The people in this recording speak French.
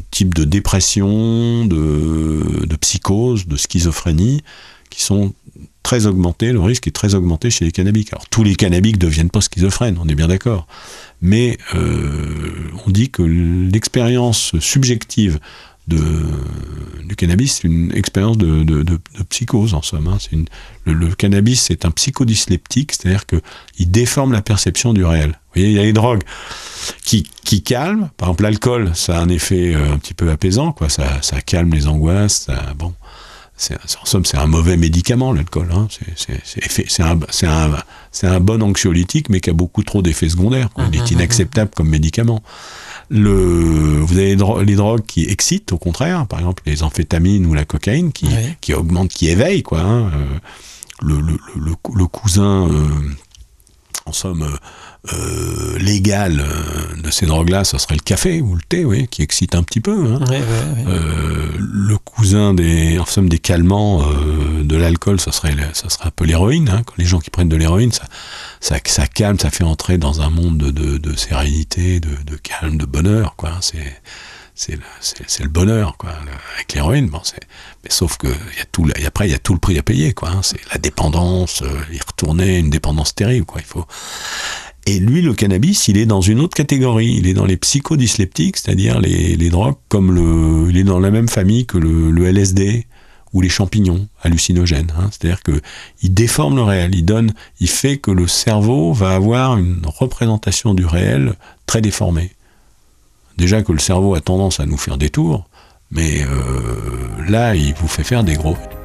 types de dépression, de psychose, de schizophrénie, qui sont très augmentés, le risque est très augmenté chez les cannabiques. Alors tous les cannabiques ne deviennent pas schizophrènes, on est bien d'accord, mais on dit que l'expérience subjective du cannabis, c'est une expérience de psychose en somme. Hein. Le cannabis, c'est un psychodysleptique, c'est-à-dire qu'il déforme la perception du réel. Vous voyez, il y a les drogues qui calment. Par exemple, l'alcool, ça a un effet un petit peu apaisant, quoi. Ça calme les angoisses. En somme, c'est un mauvais médicament, l'alcool. Hein. C'est un bon anxiolytique, mais qui a beaucoup trop d'effets secondaires. Il est inacceptable comme médicament. Vous avez les drogues qui excitent, au contraire, par exemple les amphétamines ou la cocaïne, qui augmentent, qui éveillent, quoi. Hein. Le cousin, en somme, légal de ces drogues-là, ça serait le café ou le thé, oui, qui excite un petit peu. Hein. Le cousin des calmants de l'alcool, ça serait un peu l'héroïne. Hein. Quand les gens qui prennent de l'héroïne, ça calme, ça fait entrer dans un monde de sérénité, de calme, de bonheur, quoi. C'est le bonheur, quoi. Avec l'héroïne, bon, mais sauf que après il y a tout le prix à payer, quoi. Hein. C'est la dépendance, y retourner, une dépendance terrible, quoi. Et lui, le cannabis, il est dans une autre catégorie. Il est dans les psychodysleptiques, c'est-à-dire les drogues il est dans la même famille que le LSD ou les champignons hallucinogènes. Hein. C'est-à-dire qu'il déforme le réel. Il fait que le cerveau va avoir une représentation du réel très déformée. Déjà que le cerveau a tendance à nous faire des tours, mais là, il vous fait faire des gros